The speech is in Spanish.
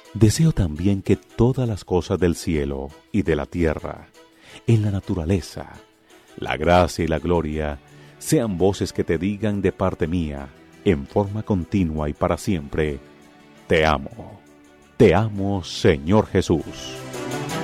Deseo también que todas las cosas del cielo y de la tierra, en la naturaleza, la gracia y la gloria, sean voces que te digan de parte mía, en forma continua y para siempre, te amo, Señor Jesús.